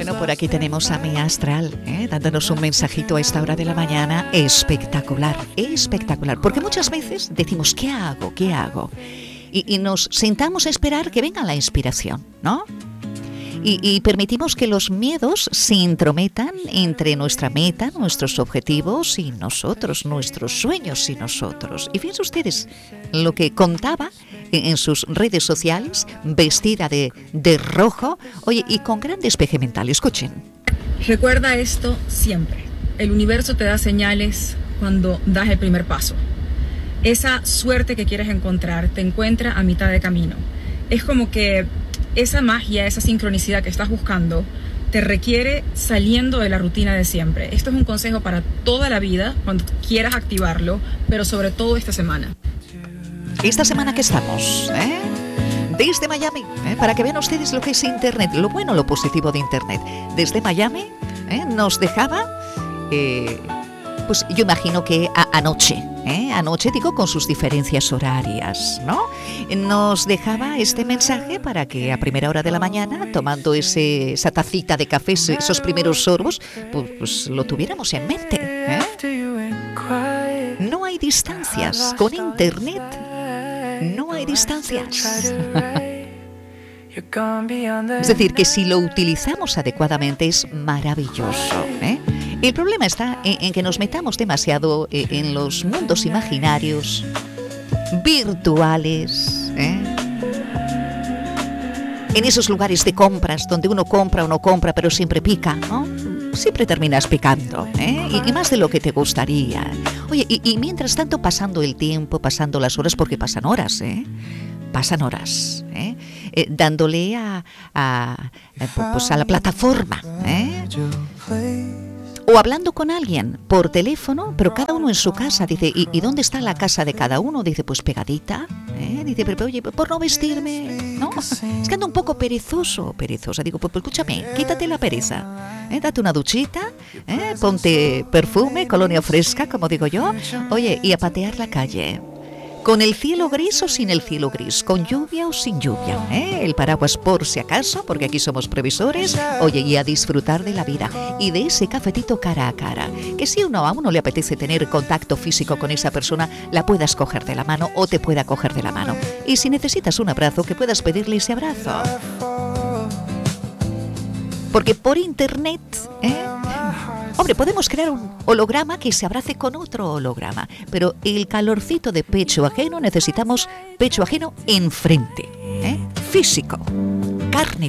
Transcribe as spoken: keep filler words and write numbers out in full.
Bueno, por aquí tenemos a mi astral, ¿eh? dándonos un mensajito a esta hora de la mañana espectacular, espectacular. Porque muchas veces decimos, ¿qué hago? ¿Qué hago? Y, y nos sentamos a esperar que venga la inspiración, ¿no? Y, y permitimos que los miedos se intrometan entre nuestra meta, nuestros objetivos y nosotros, nuestros sueños y nosotros. Y fíjense ustedes lo que contaba en, en sus redes sociales, vestida de, de rojo, oye, y con gran despeje mental. Escuchen. Recuerda esto siempre. El universo te da señales cuando das el primer paso. Esa suerte que quieres encontrar te encuentra a mitad de camino. Es como que esa magia, esa sincronicidad que estás buscando, te requiere saliendo de la rutina de siempre. Esto es un consejo para toda la vida, cuando quieras activarlo, pero sobre todo esta semana. Esta semana que estamos, ¿eh? Desde Miami, ¿eh? Para que vean ustedes lo que es Internet, lo bueno, lo positivo de Internet. Desde Miami, ¿eh? Nos dejaba, eh, pues yo imagino que a, anoche, ¿eh? Anoche, digo, con sus diferencias horarias, ¿no? Nos dejaba este mensaje para que a primera hora de la mañana, tomando ese, esa tacita de café, esos primeros sorbos, pues, pues lo tuviéramos en mente, ¿eh? No hay distancias. Con Internet no hay distancias. Es decir, que si lo utilizamos adecuadamente es maravilloso, ¿eh? El problema está en, en que nos metamos demasiado en, en los mundos imaginarios, virtuales, ¿eh? En esos lugares de compras donde uno compra o no compra, pero siempre pica, ¿no? Siempre terminas picando, ¿eh? Y, y más de lo que te gustaría. Oye, y, y mientras tanto pasando el tiempo, pasando las horas, porque pasan horas, ¿eh? Pasan horas, ¿eh? Eh, dándole a, a, pues a la plataforma, ¿eh? O hablando con alguien por teléfono, pero cada uno en su casa. Dice, ¿y, y dónde está la casa de cada uno? Dice, pues pegadita, ¿eh? Dice, pero oye, por no vestirme, ¿no? Es que ando un poco perezoso, perezosa. Digo, pues, pues escúchame, quítate la pereza, ¿eh? Date una duchita, ¿eh? Ponte perfume, colonia fresca, como digo yo. Oye, y a patear la calle. Con el cielo gris o sin el cielo gris, con lluvia o sin lluvia, ¿eh? El paraguas por si acaso, porque aquí somos previsores. Oye, y a disfrutar de la vida y de ese cafetito cara a cara. Que si uno a uno le apetece tener contacto físico con esa persona, la puedas coger de la mano o te pueda coger de la mano. Y si necesitas un abrazo, que puedas pedirle ese abrazo. Porque por internet, ¿eh? Hombre, podemos crear un holograma que se abrace con otro holograma, pero el calorcito de pecho ajeno, necesitamos pecho ajeno enfrente, ¿eh? Físico, carne